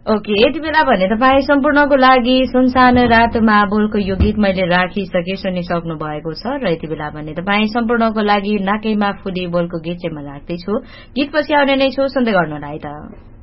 Okay, यति बेला भने तपाईँ सम्पूर्णको लागि सुनसान रातमा बोलको यो गीत मैले राखिसके सुनिसक्नु भएको छ र यति बेला भने तपाईँ सम्पूर्णको लागि नाकैमा फुली बोलको गीत चाहिँ म राख्दैछु। गीतपछि आउने नै छु, सुन्दै गर्नुहोला है त।